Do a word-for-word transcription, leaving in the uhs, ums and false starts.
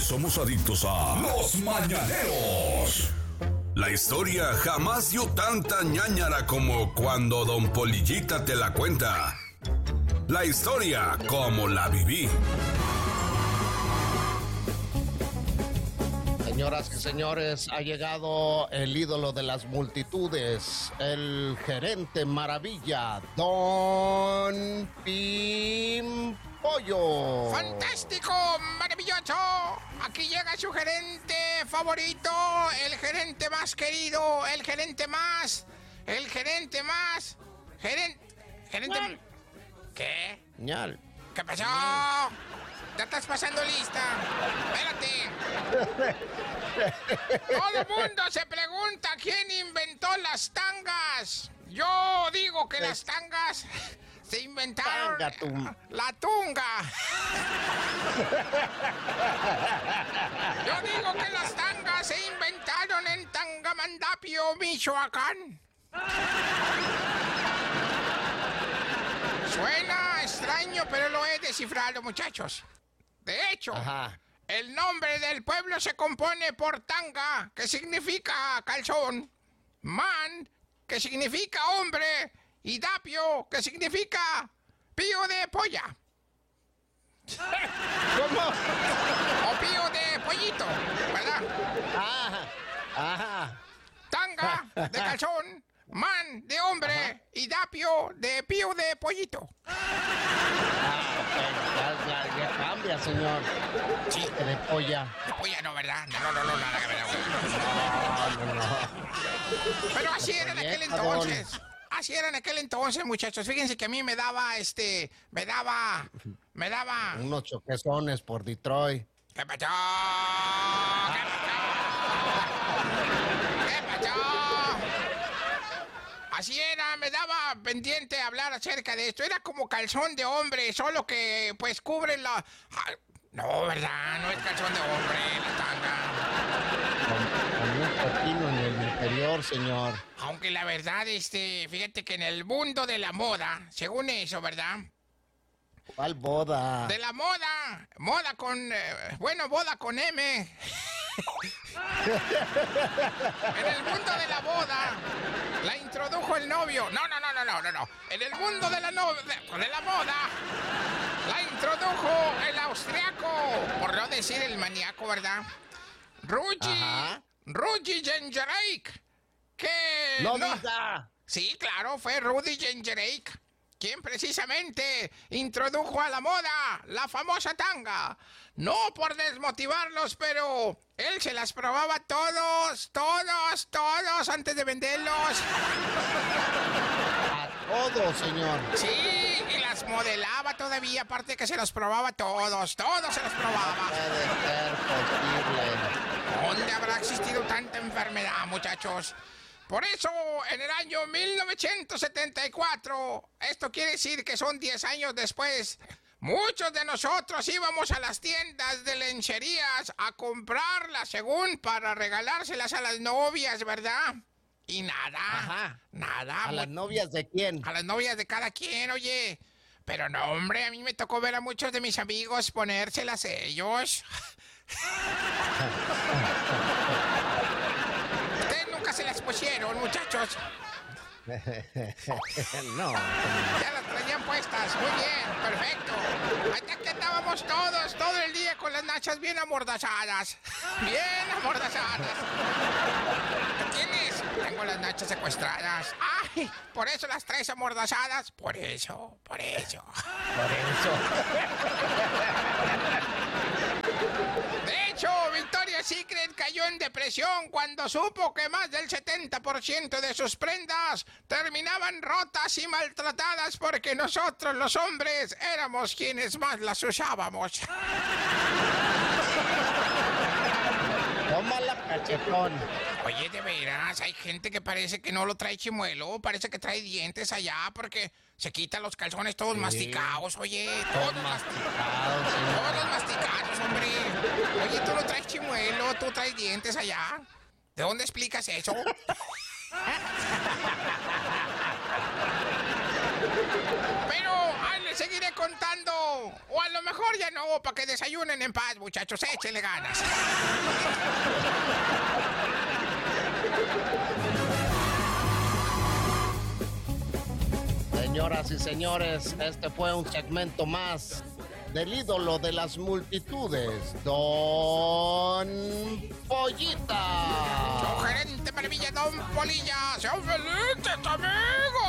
somos adictos a Los Mañaneros. La historia jamás dio tanta ñáñara como cuando Don Polillita te la cuenta. La historia como la viví. Señoras y señores, ha llegado el ídolo de las multitudes, el gerente maravilla, Don Pimpollo. ¡Fantástico! ¡Maravilloso! Aquí llega su gerente favorito, el gerente más querido, el gerente más, el gerente más, gerente... gerente... ¿Ñal? ¿Qué? Ñal. ¿Qué pasó? Ya estás pasando lista. Espérate. Todo el mundo se pregunta quién inventó las tangas. Yo digo que las tangas se inventaron. Tanga, tum. La tunga. Yo digo que las tangas se inventaron en Tangamandapio, Michoacán. Suena extraño, pero lo he descifrado, muchachos. De hecho, Ajá. el nombre del pueblo se compone por tanga, que significa calzón, man, que significa hombre, y dapio, que significa pío de polla. ¿Cómo? O pío de pollito, ¿verdad? Ajá. Ajá. Tanga de calzón, man de hombre, Ajá. y dapio de pío de pollito. Ah, ok. Ya, ya, ya cambia, señor. Sí. De polla. De polla no, ¿verdad? No, no, no, no, nada que ver. No, no, no. Pero así era en aquel Vieja, entonces. Así era en aquel entonces, muchachos. Fíjense que a mí me daba, este, me daba, me daba... Unos choquezones por Detroit. ¿Qué pasó? ¿Qué pasó? ¿Qué pasó? Así era, me daba pendiente hablar acerca de esto. Era como calzón de hombre, solo que, pues, cubren la... Ah, no, ¿verdad? No es calzón de hombre, la tanga. Con, con un pepino en el interior, señor. Aunque la verdad, este, fíjate que en el mundo de la moda, según eso, ¿verdad? ¿Cuál boda? De la moda, moda con, eh, bueno, boda con M. En el mundo de la boda, la introdujo el novio. No, no, no, no, no, no, no. En el mundo de la, no, de, de la moda, la introdujo el austriaco, por no decir el maníaco, ¿verdad? Rudy, Ajá. Rudy Gengereik, que... ¡No diga! Sí, claro, fue Rudy Gengereik quien precisamente introdujo a la moda la famosa tanga. No por desmotivarlos, pero él se las probaba todos, todos, todos antes de venderlos. A todos, señor. Sí, y las modelaba todavía, aparte que se los probaba todos, todos se los probaba. Puede ser posible. ¿Dónde habrá existido tanta enfermedad, muchachos? Por eso, en el año mil novecientos setenta y cuatro, esto quiere decir que son diez años después, muchos de nosotros íbamos a las tiendas de lencerías a comprarlas, según para regalárselas a las novias, ¿verdad? Y nada, Ajá. nada. ¿A las novias de quién? A las novias de cada quien, oye. Pero no, hombre, a mí me tocó ver a muchos de mis amigos ponérselas ellos. Ustedes nunca se las pusieron, muchachos. No. Ya las traían puestas. Muy bien, perfecto. Hasta que estábamos todos, todo el día con las nachas bien amordazadas. Bien amordazadas. ¿Qué tienes? Tengo las nachas secuestradas. ¡Ay! ¿Por eso las traes amordazadas? Por eso, por eso. Por eso. De hecho, Victoria's Secret cayó en depresión cuando supo que más del setenta por ciento de sus prendas terminaban rotas y maltratadas porque nosotros los hombres éramos quienes más las usábamos. Tómala, cachetón. Oye, de veras, hay gente que parece que no lo trae chimuelo, parece que trae dientes allá porque se quitan los calzones todos Sí. masticados, oye. Todos Todos masticados, señor. Todos masticados, hombre. Oye, tú no traes chimuelo, tú traes dientes allá. ¿De dónde explicas eso? Pero ahí les les seguiré contando. O a lo mejor ya no, para que desayunen en paz, muchachos. Échenle ganas. Señoras y señores, este fue un segmento más del ídolo de las multitudes, Don Pollita. Su gerente maravilla, Don Polilla. ¡Sean felices, amigos!